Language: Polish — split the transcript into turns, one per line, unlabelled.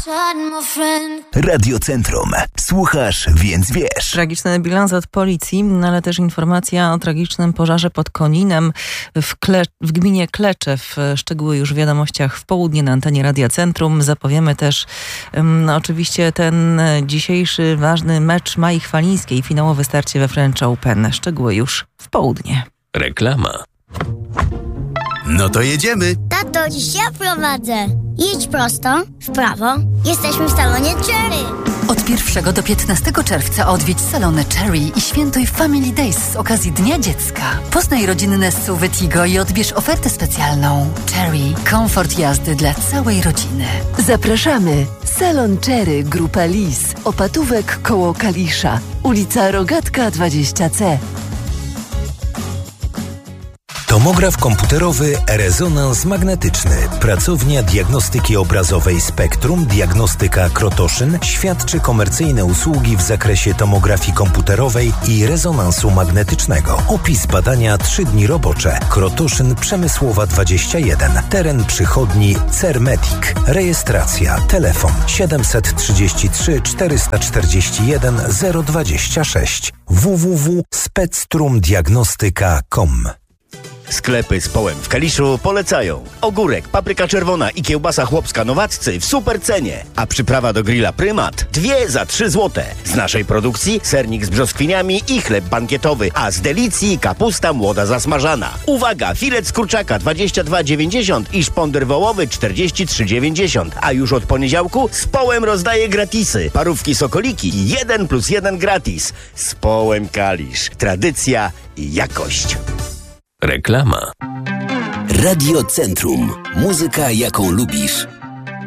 Radio Centrum. Słuchasz, więc wiesz.
Tragiczny bilans od policji, ale też informacja o tragicznym pożarze pod Koninem w gminie Kleczew. Szczegóły już w wiadomościach w południe na antenie Radia Centrum. Zapowiemy też oczywiście ten dzisiejszy ważny mecz Mai Chwalińskiej, finałowe starcie we French Open. Szczegóły już w południe.
Reklama. No to jedziemy.
Tato, dziś ja prowadzę. Jedź prosto, w prawo. Jesteśmy w salonie Cherry.
Od 1 do 15 czerwca odwiedź salony Cherry i świętuj Family Days z okazji Dnia Dziecka. Poznaj rodzinne SUV Tigo i odbierz ofertę specjalną. Cherry. Komfort jazdy dla całej rodziny.
Zapraszamy. Salon Cherry, Grupa Lis. Opatówek koło Kalisza. Ulica Rogatka 20C.
Tomograf komputerowy Rezonans Magnetyczny. Pracownia diagnostyki obrazowej Spektrum Diagnostyka Krotoszyn świadczy komercyjne usługi w zakresie tomografii komputerowej i rezonansu magnetycznego. Opis badania 3 dni robocze. Krotoszyn Przemysłowa 21. Teren przychodni Cermetic. Rejestracja. Telefon 733 441 026. www.spectrumdiagnostyka.com.
Sklepy z Połem w Kaliszu polecają. Ogórek, papryka czerwona i kiełbasa chłopska Nowaccy w super cenie. A przyprawa do grilla Prymat 2 za 3 zł. Z naszej produkcji sernik z brzoskwiniami i chleb bankietowy, a z Delicji kapusta młoda zasmażana. Uwaga, filet z kurczaka 22,90 i szponder wołowy 43,90. A już od poniedziałku z Połem rozdaje gratisy. Parówki sokoliki 1+1 gratis. Z Połem Kalisz. Tradycja i jakość.
Reklama. Radio Centrum. Muzyka, jaką lubisz.